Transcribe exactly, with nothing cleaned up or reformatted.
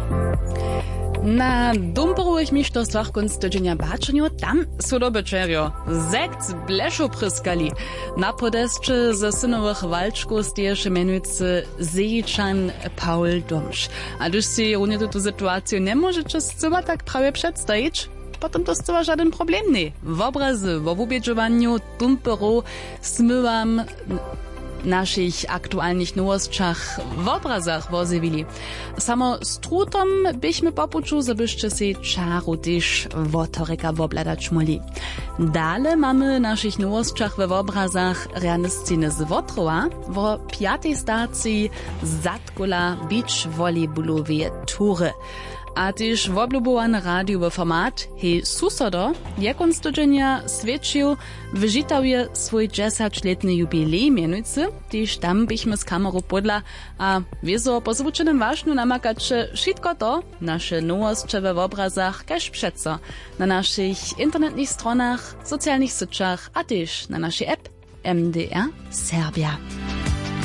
Na dumperových mištovstvách konc tydzienia bačenju, tam su dobečerjo. Zekt bleszo pryskali. Na podesče ze synowych walczków stieše menujcy Zejičan Paul Domš. A když si runie tu sytuację nie możecie zcela tak prawie przedstawić, potem to zcela żaden problem nie. W obrazy, w obubiedziowaniu dumpero smywam naszych aktualnych nowostczach w obrazach wozywili. Samo z trutom byśmy popuczu, żebyście się czaru też wotoreka wobladać mogli. Dalej mamy naszych nowostczach w obrazach realne sceny z Wotrowa, w piatej stacji Zatkola beach volleyballowe tury. A też woblubowany radiowy format hej Susodo je konc tydzienia świecił wyżytałuje swój dziesięcioletny jubilej mianujcy, też tam byśmy z kamerą podla, a wieso po zwuczonym ważnu namakać wszystko to, nasze nowostcze w obrazach, każ przeco, na naszych internetnych stronach, socjalnych sieciach, a też na naszej app M D R Serbia.